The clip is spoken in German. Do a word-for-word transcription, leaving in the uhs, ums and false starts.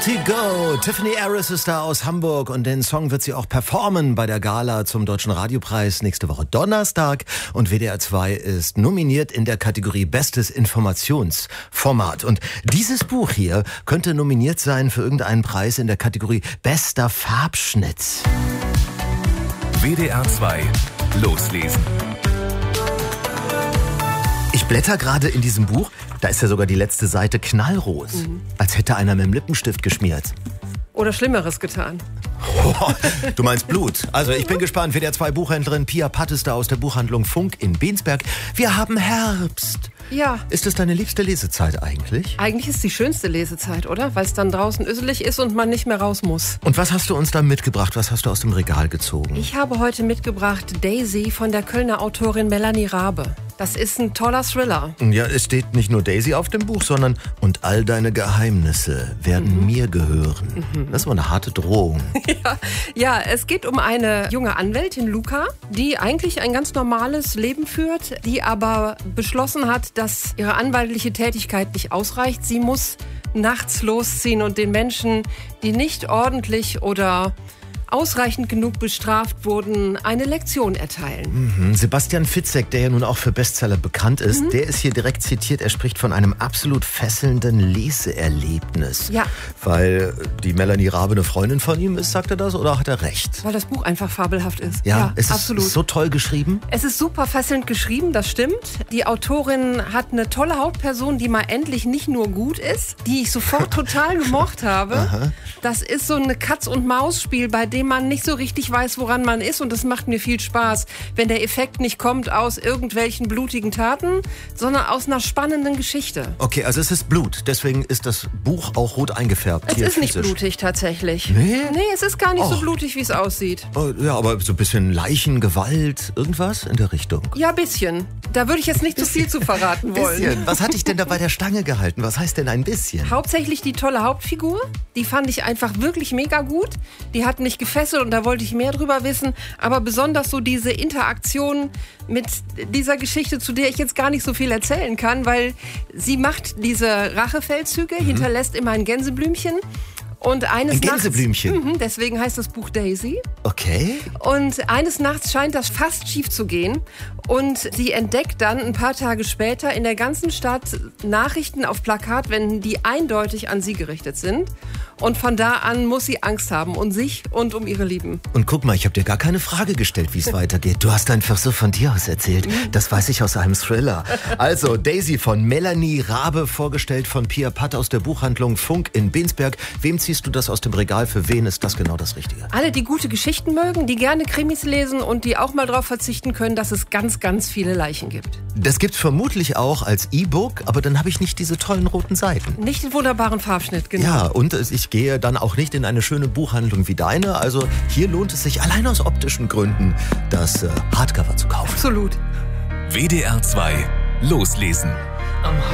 To go. Tiffany Harris ist da aus Hamburg und den Song wird sie auch performen bei der Gala zum Deutschen Radiopreis nächste Woche Donnerstag. Und W D R zwei ist nominiert in der Kategorie Bestes Informationsformat. Und dieses Buch hier könnte nominiert sein für irgendeinen Preis in der Kategorie Bester Farbschnitt. W D R zwei loslesen. Ich blätter gerade in diesem Buch, da ist ja sogar die letzte Seite knallrot, mhm. als hätte einer mit dem Lippenstift geschmiert. Oder Schlimmeres getan. Oh, du meinst Blut. Also ich bin gespannt. W D R zwei Buchhändlerin Pia Patt ist da aus der Buchhandlung Funk in Bensberg. Wir haben Herbst. Ja. Ist das deine liebste Lesezeit eigentlich? Eigentlich ist die schönste Lesezeit, oder? Weil es dann draußen öselig ist und man nicht mehr raus muss. Und was hast du uns da mitgebracht? Was hast du aus dem Regal gezogen? Ich habe heute mitgebracht Daisy von der Kölner Autorin Melanie Rabe. Das ist ein toller Thriller. Ja, es steht nicht nur Daisy auf dem Buch, sondern und all deine Geheimnisse werden mhm. mir gehören. Mhm. Das war eine harte Drohung. Ja, ja, es geht um eine junge Anwältin, Luca, die eigentlich ein ganz normales Leben führt, die aber beschlossen hat, dass ihre anwaltliche Tätigkeit nicht ausreicht. Sie muss nachts losziehen und den Menschen, die nicht ordentlich oder ausreichend genug bestraft wurden, eine Lektion erteilen. Mhm. Sebastian Fitzek, der ja nun auch für Bestseller bekannt ist, mhm. der ist hier direkt zitiert. Er spricht von einem absolut fesselnden Leseerlebnis. Ja. Weil die Melanie Rabe eine Freundin von ihm ist, sagt er das, oder hat er recht? Weil das Buch einfach fabelhaft ist. Ja, ja es absolut. Ist so toll geschrieben. Es ist super fesselnd geschrieben, das stimmt. Die Autorin hat eine tolle Hauptperson, die mal endlich nicht nur gut ist, die ich sofort total gemocht habe. Aha. Das ist so eine Katz-und-Maus-Spiel, bei dem man nicht so richtig weiß, woran man ist, und das macht mir viel Spaß, wenn der Effekt nicht kommt aus irgendwelchen blutigen Taten, sondern aus einer spannenden Geschichte. Okay, also es ist Blut, deswegen ist das Buch auch rot eingefärbt. Es hier ist physisch. Nicht blutig tatsächlich. Nee? Nee, es ist gar nicht Och. so blutig, wie es aussieht. Oh, ja, aber so ein bisschen Leichengewalt, irgendwas in der Richtung. Ja, ein bisschen. Da würde ich jetzt nicht zu viel zu verraten wollen. Bisschen. Was hat dich denn da bei der Stange gehalten? Was heißt denn ein bisschen? Hauptsächlich die tolle Hauptfigur. Die fand ich einfach wirklich mega gut. Die hat mich gefesselt und da wollte ich mehr drüber wissen. Aber besonders so diese Interaktion mit dieser Geschichte, zu der ich jetzt gar nicht so viel erzählen kann, weil sie macht diese Rachefeldzüge, mhm. hinterlässt immer ein Gänseblümchen. Und eines ein Gänseblümchen? Nachts, mh, deswegen heißt das Buch Daisy. Okay. Und eines Nachts scheint das fast schief zu gehen. Und sie entdeckt dann ein paar Tage später in der ganzen Stadt Nachrichten auf Plakatwänden, die eindeutig an sie gerichtet sind. Und von da an muss sie Angst haben um sich und um ihre Lieben. Und guck mal, ich habe dir gar keine Frage gestellt, wie es weitergeht. Du hast einfach so von dir aus erzählt. Das weiß ich aus einem Thriller. Also Daisy von Melanie Rabe, vorgestellt von Pia Patt aus der Buchhandlung Funk in Bensberg. Wem ziehst du das aus dem Regal? Für wen ist das genau das Richtige? Alle, die gute Geschichten mögen, die gerne Krimis lesen und die auch mal darauf verzichten können, dass es ganz, ganz viele Leichen gibt. Das gibt's vermutlich auch als E-Book, aber dann habe ich nicht diese tollen roten Seiten. Nicht den wunderbaren Farbschnitt, genau. Ja, und ich gehe dann auch nicht in eine schöne Buchhandlung wie deine. Also hier lohnt es sich allein aus optischen Gründen, das äh, Hardcover zu kaufen. Absolut. W D R zwei loslesen.